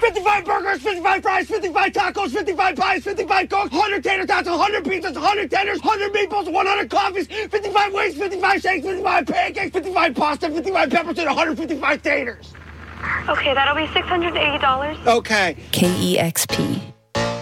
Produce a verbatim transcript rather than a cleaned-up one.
fifty-five burgers, fifty-five fries, fifty-five tacos, fifty-five pies, fifty-five cokes, one hundred tater tots, one hundred pizzas, one hundred tenders, one hundred meatballs, one hundred coffees, fifty-five wings, fifty-five shakes, fifty-five pancakes, fifty-five pasta, fifty-five peppers, and one hundred fifty-five taters. Okay, that'll be six hundred eighty dollars. Okay. K E X P.